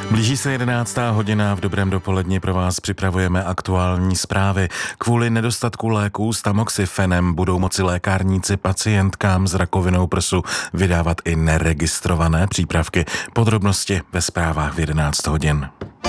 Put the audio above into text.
Blíží se 11. hodina, v dobrém dopoledni pro vás připravujeme aktuální zprávy. Kvůli nedostatku léků s tamoxifenem budou moci lékárníci pacientkám s rakovinou prsu vydávat i neregistrované přípravky. Podrobnosti ve zprávách v 11 hodin.